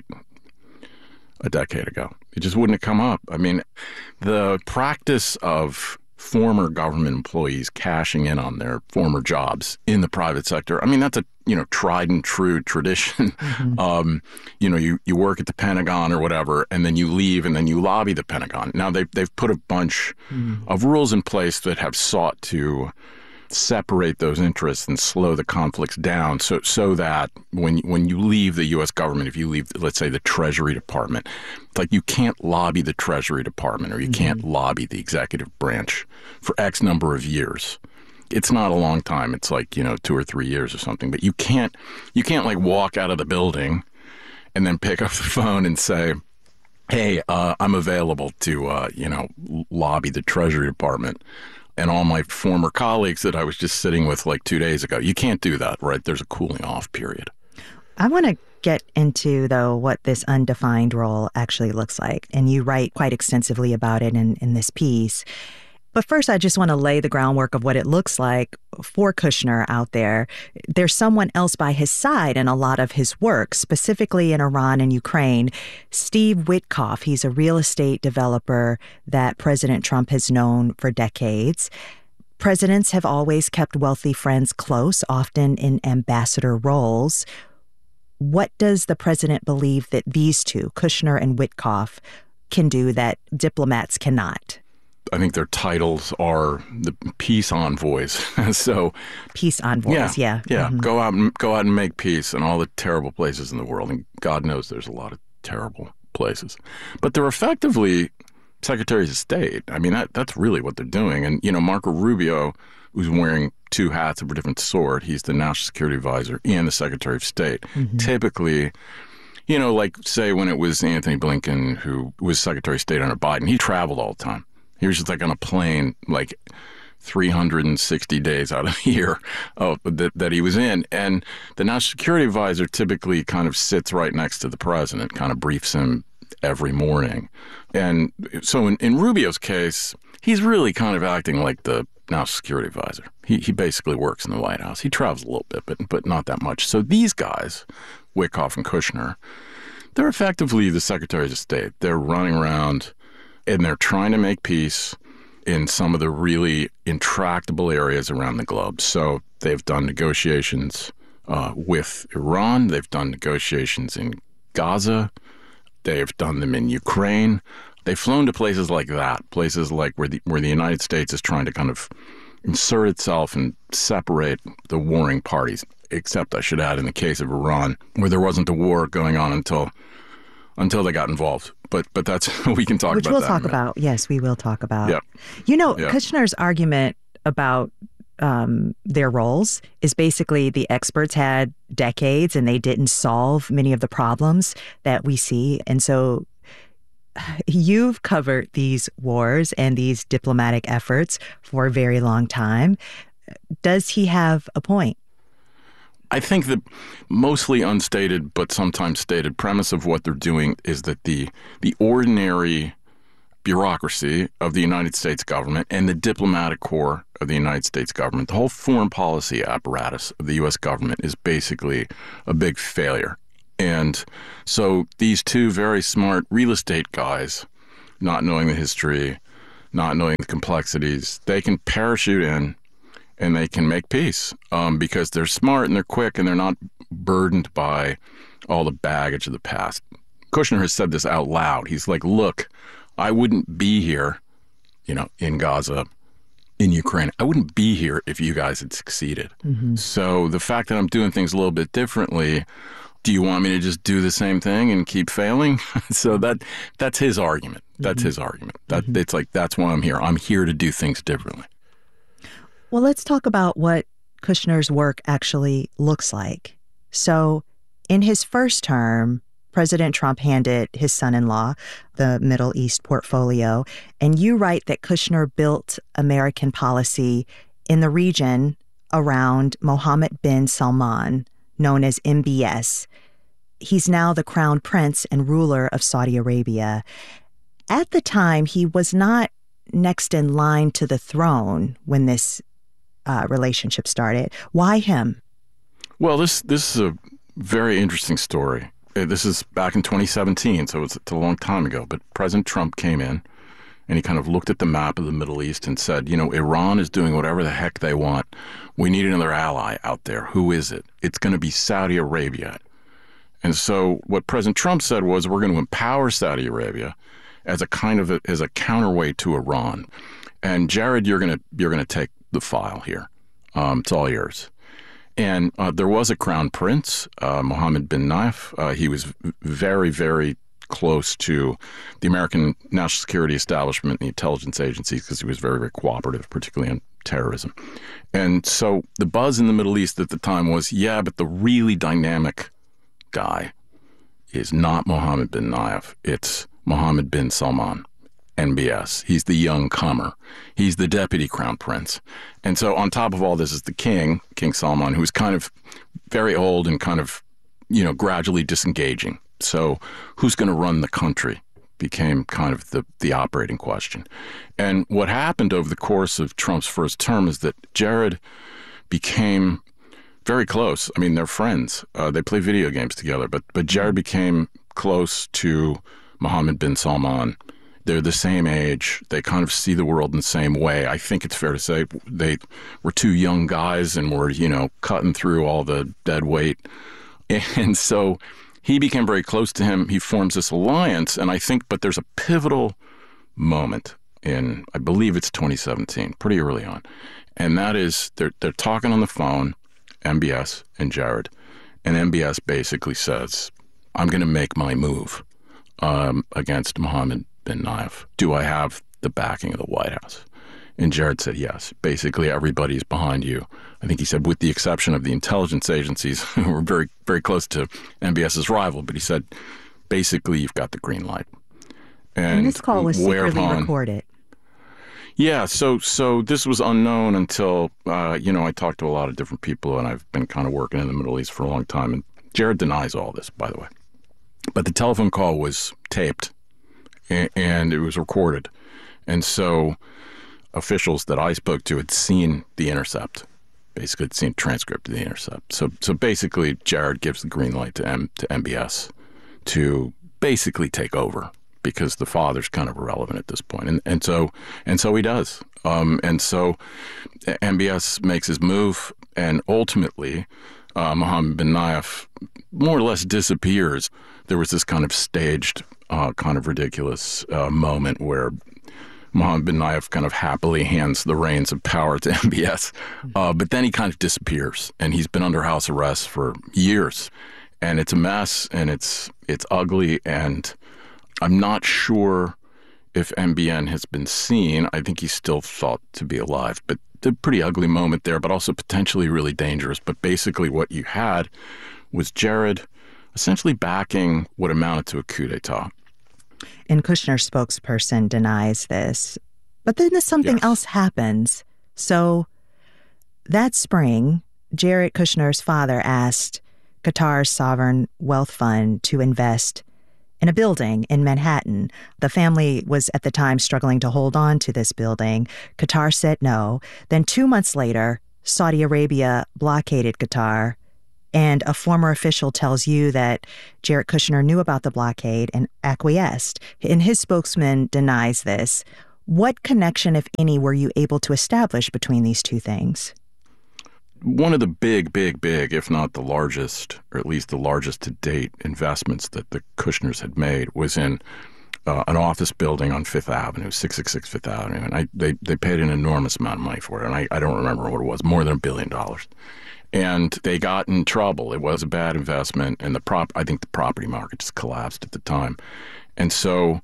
a decade ago. It just wouldn't have come up. I mean, the practice of former government employees cashing in on their former jobs in the private sector, I mean, that's a, you know, tried and true tradition. Mm-hmm. Um, you know, you, you work at the Pentagon or whatever, and then you leave and then you lobby the Pentagon. Now, they've, they've put a bunch mm. of rules in place that have sought to separate those interests and slow the conflicts down so so that when when you leave the U S government, if you leave, let's say, the Treasury Department, like you can't lobby the Treasury Department or you mm-hmm. can't lobby the executive branch for X number of years. It's not a long time. It's like, you know, two or three years or something. But you can't you can't like walk out of the building and then pick up the phone and say, hey, uh, I'm available to, uh, you know, lobby the Treasury Department and all my former colleagues that I was just sitting with like two days ago. You can't do that, right? There's a cooling off period. I want to get into, though, what this undefined role actually looks like. And you write quite extensively about it in, in this piece. But first, I just want to lay the groundwork of what it looks like for Kushner out there. There's someone else by his side in a lot of his work, specifically in Iran and Ukraine. Steve Witkoff, he's a real estate developer that President Trump has known for decades. Presidents have always kept wealthy friends close, often in ambassador roles. What does the president believe that these two, Kushner and Witkoff, can do that diplomats cannot? I think their titles are the peace envoys. So peace envoys, yeah, yeah, yeah. Mm-hmm. Go out and go out and make peace in all the terrible places in the world, and God knows there's a lot of terrible places. But they're effectively secretaries of state. I mean, that that's really what they're doing. And you know, Marco Rubio, who's wearing two hats of a different sort, he's the national security advisor and the Secretary of State. Mm-hmm. Typically, you know, like say when it was Anthony Blinken, who was Secretary of State under Biden, he traveled all the time. He was just like on a plane, like three hundred sixty days out of the year uh, that, that he was in. And the national security advisor typically kind of sits right next to the president, kind of briefs him every morning. And so in, in Rubio's case, he's really kind of acting like the national security advisor. He he basically works in the White House. He travels a little bit, but but not that much. So these guys, Witkoff and Kushner, they're effectively the secretaries of state. They're running around and they're trying to make peace in some of the really intractable areas around the globe. So they've done negotiations uh, with Iran. They've done negotiations in Gaza. They've done them in Ukraine. They've flown to places like that, places like where the where the United States is trying to kind of insert itself and separate the warring parties, except, I should add, in the case of Iran, where there wasn't a war going on until until they got involved. But but that's, we can talk Which about we'll that. talk about. Yes, we will talk about. Yeah. You know, Yeah. Kushner's argument about um, their roles is basically the experts had decades and they didn't solve many of the problems that we see. And so you've covered these wars and these diplomatic efforts for a very long time. Does he have a point? I think the mostly unstated but sometimes stated premise of what they're doing is that the the ordinary bureaucracy of the United States government and the diplomatic corps of the United States government, the whole foreign policy apparatus of the U S government is basically a big failure. And so these two very smart real estate guys, not knowing the history, not knowing the complexities, they can parachute in and they can make peace um, because they're smart and they're quick and they're not burdened by all the baggage of the past. Kushner has said this out loud. He's like, look, I wouldn't be here, you know, in Gaza, in Ukraine. I wouldn't be here if you guys had succeeded. Mm-hmm. So the fact that I'm doing things a little bit differently, do you want me to just do the same thing and keep failing? So that that's his argument. That's mm-hmm. his argument. That mm-hmm. It's like, that's why I'm here. I'm here to do things differently. Well, let's talk about what Kushner's work actually looks like. So in his first term, President Trump handed his son-in-law the Middle East portfolio, and you write that Kushner built American policy in the region around Mohammed bin Salman, known as M B S. He's now the crown prince and ruler of Saudi Arabia. At the time, he was not next in line to the throne when this uh, relationship started. Why him? Well, this this is a very interesting story. This is back in twenty seventeen, so it's a long time ago. But President Trump came in and he kind of looked at the map of the Middle East and said, you know, Iran is doing whatever the heck they want. We need another ally out there. Who is it? It's going to be Saudi Arabia. And so what President Trump said was, we're going to empower Saudi Arabia as a kind of a, as a counterweight to Iran. And Jared, you're going to you're going to take the file here. Um, it's all yours. And uh, there was a crown prince, uh, Mohammed bin Nayef. Uh, he was very, very close to the American national security establishment and the intelligence agencies because he was very, very cooperative, particularly on terrorism. And so the buzz in the Middle East at the time was, yeah, but the really dynamic guy is not Mohammed bin Nayef. It's Mohammed bin Salman, M B S. He's the young comer. He's the deputy crown prince. And so on top of all this is the king, King Salman, who's kind of very old and kind of, you know, gradually disengaging. So who's going to run the country became kind of the, the operating question. And what happened over the course of Trump's first term is that Jared became very close. I mean, they're friends. Uh, they play video games together. But, but Jared became close to Mohammed bin Salman. They're the same age. They kind of see the world in the same way. I think it's fair to say they were two young guys and were, you know, cutting through all the dead weight. And so he became very close to him. He forms this alliance. And I think, but there's a pivotal moment in, I believe it's twenty seventeen, pretty early on. And that is they're, they're talking on the phone, M B S and Jared. And M B S basically says, I'm going to make my move um, against Mohammed bin Nayef. Do I have the backing of the White House? And Jared said, yes. Basically, everybody's behind you. I think he said, with the exception of the intelligence agencies, who were very, very close to MBS's rival. But he said, basically, you've got the green light. And, and this call was secretly whereupon, recorded. Yeah, so so this was unknown until, uh, you know, I talked to a lot of different people, and I've been kind of working in the Middle East for a long time. And Jared denies all this, by the way. But the telephone call was taped, and, and it was recorded. And so officials that I spoke to had seen the intercept, basically had seen a transcript of the intercept. So so basically, Jared gives the green light to M to M B S to basically take over, because the father's kind of irrelevant at this point. And and so and so he does. Um, and so M B S makes his move, and ultimately uh, Mohammed bin Nayef more or less disappears. There was this kind of staged, uh, kind of ridiculous uh, moment where Mohammed bin Nayef kind of happily hands the reins of power to M B S. Uh, but then he kind of disappears, and he's been under house arrest for years. And it's a mess, and it's it's ugly, and I'm not sure if M B N has been seen. I think he's still thought to be alive, but a pretty ugly moment there, but also potentially really dangerous. But basically what you had was Jared essentially backing what amounted to a coup d'etat. And Kushner's spokesperson denies this. But then something yes. else happens. So that spring, Jared Kushner's father asked Qatar's sovereign wealth fund to invest in a building in Manhattan. The family was at the time struggling to hold on to this building. Qatar said no. Then two months later, Saudi Arabia blockaded Qatar. And a former official tells you that Jared Kushner knew about the blockade and acquiesced. And his spokesman denies this. What connection, if any, were you able to establish between these two things? One of the big, big, big, if not the largest, or at least the largest to date investments that the Kushners had made was in uh, an office building on Fifth Avenue, six six six Fifth Avenue. And I, they, they paid an enormous amount of money for it. And I, I don't remember what it was, more than a billion dollars. And they got in trouble. It was a bad investment. And the prop, I think the property market just collapsed at the time. And so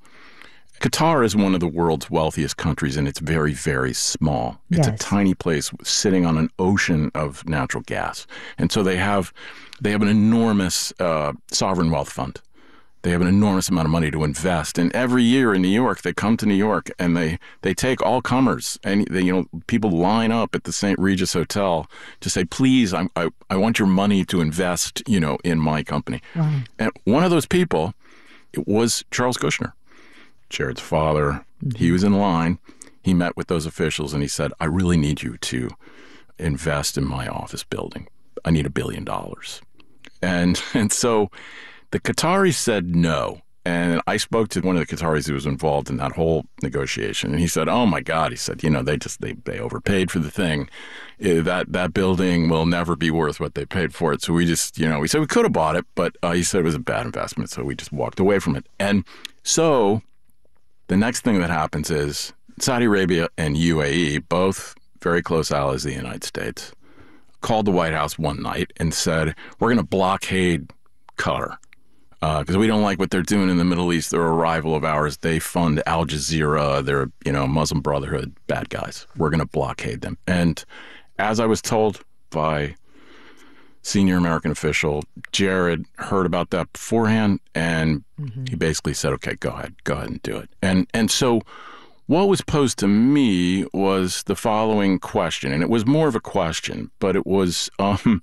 Qatar is one of the world's wealthiest countries, and it's very, very small. It's yes. a tiny place sitting on an ocean of natural gas. And so they have they have an enormous uh, sovereign wealth fund. They have an enormous amount of money to invest. And every year in New York, they come to New York and they, they take all comers. And they, you know, people line up at the Saint Regis Hotel to say, please, I'm, I I want your money to invest, you know, in my company. Wow. And one of those people, it was Charles Kushner, Jared's father. Mm-hmm. He was in line. He met with those officials and he said, I really need you to invest in my office building. I need a billion dollars. And and so the Qataris said no. And I spoke to one of the Qataris who was involved in that whole negotiation. And he said, oh, my God. He said, you know, they just they, they overpaid for the thing. That that building will never be worth what they paid for it. So we just, you know, we said we could have bought it, but uh, he said it was a bad investment. So we just walked away from it. And so the next thing that happens is Saudi Arabia and U A E, both very close allies of the United States, called the White House one night and said, we're going to blockade Qatar. Because uh, we don't like what they're doing in the Middle East. They're a rival of ours. They fund Al Jazeera. They're, you know, Muslim Brotherhood bad guys. We're going to blockade them. And as I was told by senior American official, Jared heard about that beforehand, and mm-hmm. he basically said, okay, go ahead. Go ahead and do it. And and so what was posed to me was the following question, and it was more of a question, but it was um,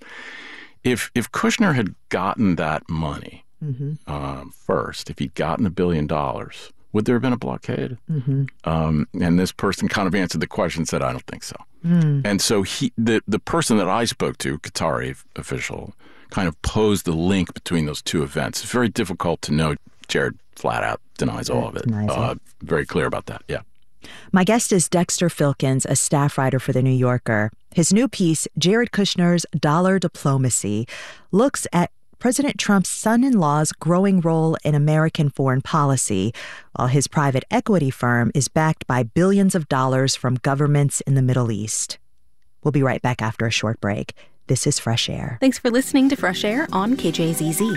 if if Kushner had gotten that money, Mm-hmm. Um, first, if he'd gotten a billion dollars, would there have been a blockade? Mm-hmm. Um, and this person kind of answered the question and said, I don't think so. Mm. And so he, the, the person that I spoke to, Qatari official, kind of posed the link between those two events. It's very difficult to know. Jared flat out denies all of it. Uh, very clear about that, yeah. My guest is Dexter Filkins, a staff writer for The New Yorker. His new piece, Jared Kushner's Dollar Diplomacy, looks at President Trump's son-in-law's growing role in American foreign policy, while his private equity firm is backed by billions of dollars from governments in the Middle East. We'll be right back after a short break. This is Fresh Air. Thanks for listening to Fresh Air on K J Z Z.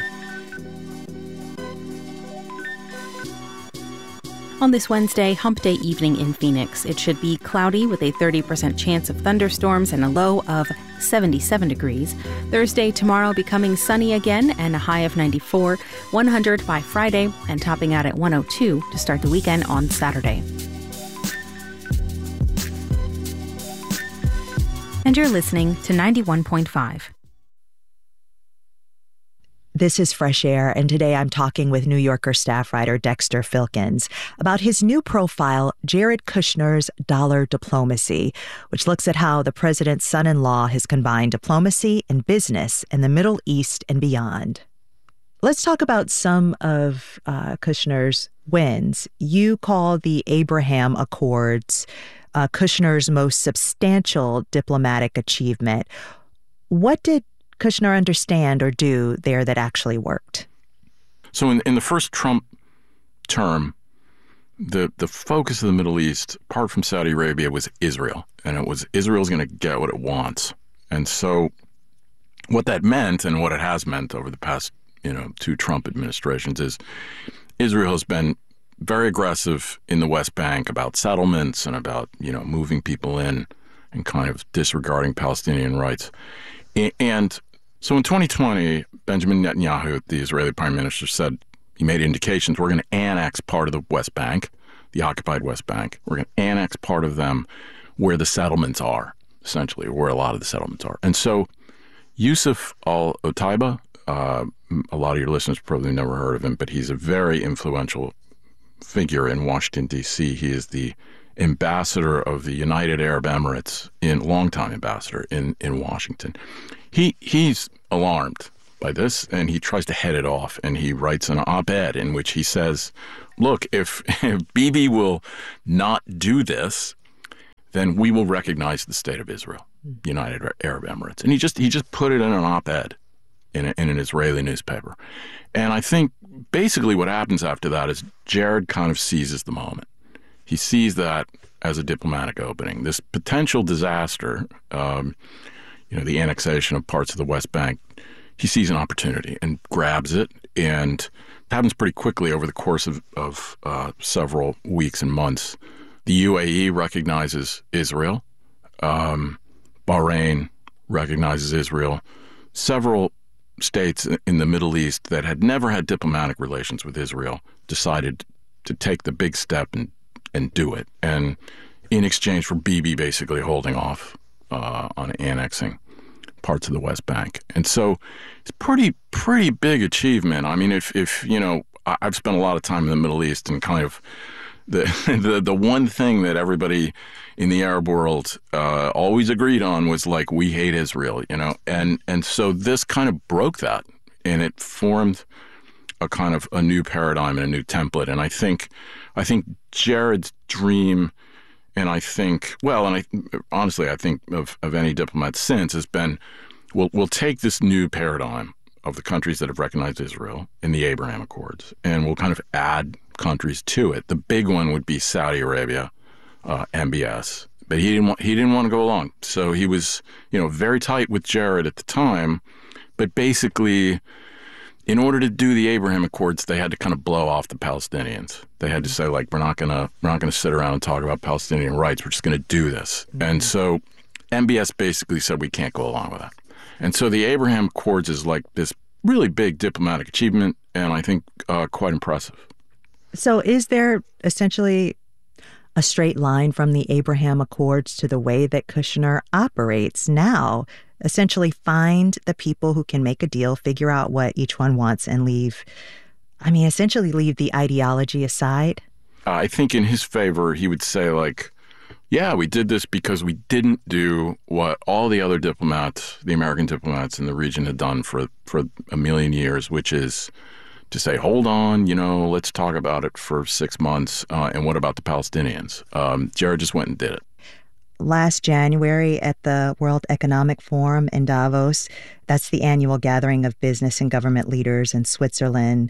On this Wednesday, hump day evening in Phoenix, it should be cloudy with a thirty percent chance of thunderstorms and a low of seventy-seven degrees. Thursday, tomorrow becoming sunny again and a high of ninety-four, one hundred by Friday, and topping out at one oh two to start the weekend on Saturday. And you're listening to ninety-one point five. This is Fresh Air, and today I'm talking with New Yorker staff writer Dexter Filkins about his new profile, Jared Kushner's Dollar Diplomacy, which looks at how the president's son-in-law has combined diplomacy and business in the Middle East and beyond. Let's talk about some of uh, Kushner's wins. You call the Abraham Accords uh, Kushner's most substantial diplomatic achievement. What did Kushner understand or do there that actually worked? So in, in the first Trump term, the, the focus of the Middle East, apart from Saudi Arabia, was Israel. And it was Israel's going to get what it wants. And so what that meant and what it has meant over the past, you know, two Trump administrations is Israel has been very aggressive in the West Bank about settlements and about, you know, moving people in and kind of disregarding Palestinian rights. And so in twenty twenty, Benjamin Netanyahu, the Israeli prime minister, said he made indications we're going to annex part of the West Bank, the occupied West Bank. We're going to annex part of them where the settlements are, essentially, where a lot of the settlements are. And so Yusuf al-Otaiba, uh, a lot of your listeners probably never heard of him, but he's a very influential figure in Washington, D C. He is the ambassador of the United Arab Emirates, in longtime ambassador in, in Washington. He he's alarmed by this, and he tries to head it off, and he writes an op-ed in which he says, look, if, if Bibi will not do this, then we will recognize the state of Israel, United Arab Emirates. And he just he just put it in an op-ed in, a, in an Israeli newspaper. And I think basically what happens after that is Jared kind of seizes the moment. He sees that as a diplomatic opening. This potential disaster, um, you know, the annexation of parts of the West Bank, he sees an opportunity and grabs it. And it happens pretty quickly over the course of, of uh, several weeks and months. The U A E recognizes Israel. Um, Bahrain recognizes Israel. Several states in the Middle East that had never had diplomatic relations with Israel decided to take the big step and, and do it. And in exchange for Bibi basically holding off uh, on annexing parts of the West Bank. And so it's pretty, pretty big achievement. I mean, if, if you know, I've spent a lot of time in the Middle East, and kind of the the, the one thing that everybody in the Arab world uh, always agreed on was, like, we hate Israel, you know? And, and so this kind of broke that, and it formed a kind of a new paradigm and a new template. And I think, I think Jared's dream, and I think, well, and I honestly, I think of, of any diplomat since, has been, we'll, we'll take this new paradigm of the countries that have recognized Israel in the Abraham Accords, and we'll kind of add countries to it. The big one would be Saudi Arabia, uh, M B S, but he didn't want, he didn't want to go along. So he was, you know, very tight with Jared at the time, but basically, in order to do the Abraham Accords, they had to kind of blow off the Palestinians. They had to say, like, we're not gonna we're not gonna sit around and talk about Palestinian rights. We're just gonna do this. Mm-hmm. And so M B S basically said we can't go along with that. And so the Abraham Accords is like this really big diplomatic achievement, and I think uh, quite impressive. So is there essentially a straight line from the Abraham Accords to the way that Kushner operates now? Essentially find the people who can make a deal, figure out what each one wants, and leave, I mean, essentially leave the ideology aside? Uh, I think in his favor, he would say, like, yeah, we did this because we didn't do what all the other diplomats, the American diplomats in the region had done for, for a million years, which is to say, hold on, you know, let's talk about it for six months. Uh, and what about the Palestinians? Um, Jared just went and did it. Last January at the World Economic Forum in Davos, that's the annual gathering of business and government leaders in Switzerland,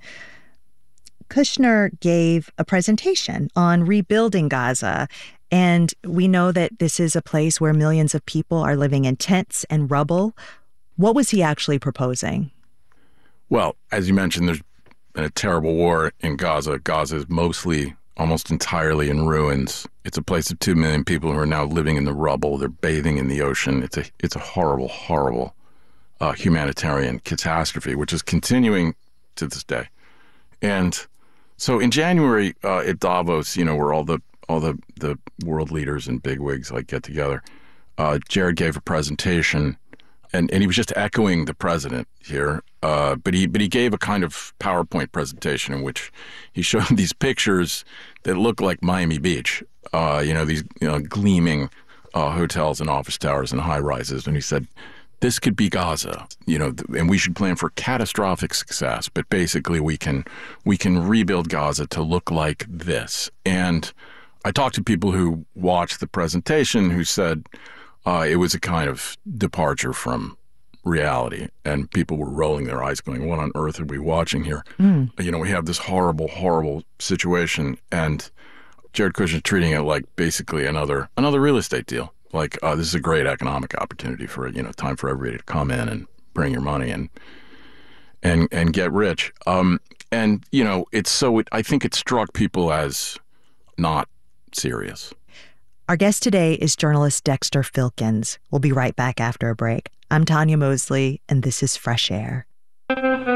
Kushner gave a presentation on rebuilding Gaza. And we know that this is a place where millions of people are living in tents and rubble. What was he actually proposing? Well, as you mentioned, there's been a terrible war in Gaza. Gaza is mostly, almost entirely in ruins. It's a place of two million people who are now living in the rubble. They're bathing in the ocean. It's a it's a horrible, horrible uh, humanitarian catastrophe, which is continuing to this day. And so in January uh, at Davos, you know, where all the all the, the world leaders and bigwigs like get together, uh, Jared gave a presentation, and, and he was just echoing the president here. Uh, but he but he gave a kind of PowerPoint presentation in which he showed these pictures that look like Miami Beach. Uh, you know, these you know gleaming uh, hotels and office towers and high rises, and he said, this could be Gaza, you know, and we should plan for catastrophic success. But basically, we can we can rebuild Gaza to look like this. And I talked to people who watched the presentation who said uh, it was a kind of departure from reality, and people were rolling their eyes going, what on earth are we watching here? Mm. You know, we have this horrible, horrible situation. And Jared Kushner treating it like basically another another real estate deal. Like, uh, this is a great economic opportunity for, you know, time for everybody to come in and bring your money and and and get rich. Um, and, you know, it's so, it, I think it struck people as not serious. Our guest today is journalist Dexter Filkins. We'll be right back after a break. I'm Tanya Mosley, and this is Fresh Air.